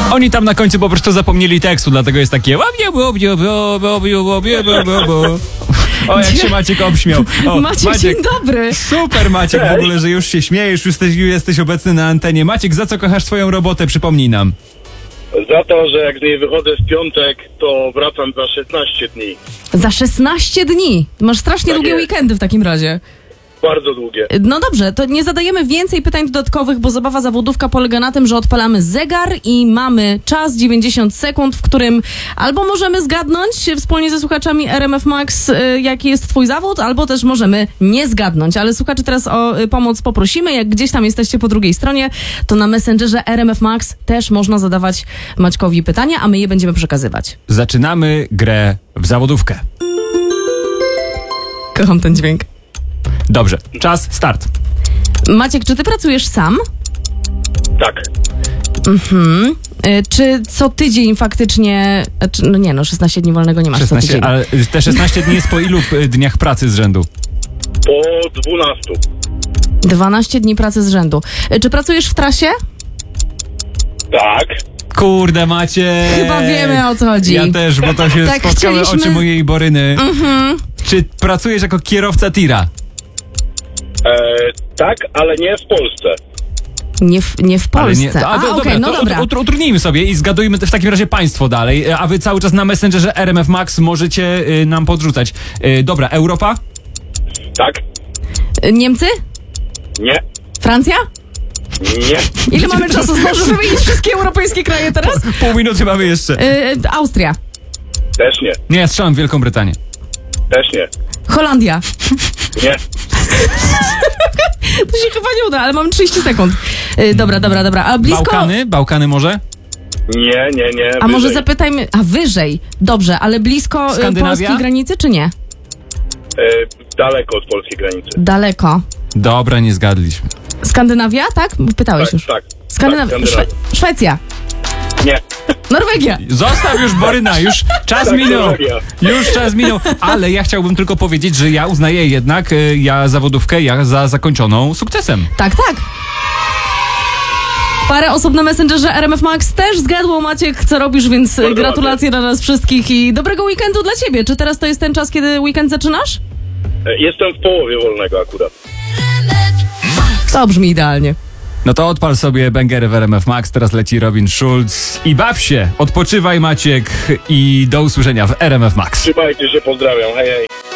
Oni tam na końcu po prostu zapomnieli tekstu, dlatego jest takie... O, jak się Maciek obśmiał. O, Maciek, dzień dobry. Super, Maciek, w ogóle, że już się śmiejesz, już jesteś obecny na antenie. Maciek, za co kochasz swoją robotę? Przypomnij nam. Za to, że jak z niej wychodzę w piątek, to wracam za 16 dni. Za 16 dni. Masz strasznie Tak długie jest. weekendy w takim razie. Bardzo długie. No dobrze, to nie zadajemy więcej pytań dodatkowych, bo zabawa zawodówka polega na tym, że odpalamy zegar i mamy czas 90 sekund, w którym albo możemy zgadnąć wspólnie ze słuchaczami RMF Max, jaki jest twój zawód, albo też możemy nie zgadnąć. Ale słuchaczy teraz o pomoc poprosimy. Jak gdzieś tam jesteście po drugiej stronie, to na Messengerze RMF Max też można zadawać Maćkowi pytania, a my je będziemy przekazywać. Zaczynamy grę w zawodówkę. Kocham ten dźwięk. Dobrze, czas, start. Maciek, czy ty pracujesz sam? Tak. Czy co tydzień faktycznie... No nie, 16 dni wolnego nie masz co tydzień. Ale te 16 dni jest po ilu dniach pracy z rzędu? Po 12. 12 dni pracy z rzędu. Czy pracujesz w trasie? Tak. Kurde, Maciek. Chyba wiemy, o co chodzi. Ja też, bo to się Tak, spotkały chcieliśmy- oczy mojej Boryny. Czy pracujesz jako kierowca tira? Tak, ale nie w Polsce. Nie w Polsce. Okej, no dobra. Utrudnijmy sobie i zgadujmy w takim razie państwo dalej, a wy cały czas na Messengerze RMF Max możecie nam podrzucać. Dobra, Europa? Tak. Niemcy? Nie. Francja? Nie. Ile mamy czasu? Zdążę wymienić wszystkie europejskie kraje teraz? Pół minuty mamy jeszcze. Austria. Też nie. Nie, ja strzelam w Wielką Brytanię. Też nie. Holandia. Nie. To się chyba nie uda, ale mam 30 sekund. Dobra. A blisko... Bałkany może? Nie. A może wyżej. zapytajmy... A wyżej. Dobrze, ale blisko Skandynawia? polskiej granicy, czy nie? Daleko od polskiej granicy. Daleko. Dobra, nie zgadliśmy. Skandynawia, tak? Pytałeś Tak, już. tak. Skandynawia. Tak, Skandynawia. Szwecja. Nie. Norwegia. Zostaw już Boryna, już czas Tak, minął. Norwegia. Już czas minął, ale ja chciałbym tylko powiedzieć, że ja uznaję jednak zawodówkę za zakończoną sukcesem. Tak. Parę osób na Messengerze RMF Max też zgadło, Maciek, co robisz, więc Bardzo gratulacje dla nas wszystkich i dobrego weekendu dla ciebie. Czy teraz to jest ten czas, kiedy weekend zaczynasz? Jestem w połowie wolnego akurat. To brzmi idealnie. No to odpal sobie bęgery w RMF Max, teraz leci Robin Schulz i baw się, odpoczywaj Maciek i do usłyszenia w RMF Max. Trzymajcie się, pozdrawiam. Hej.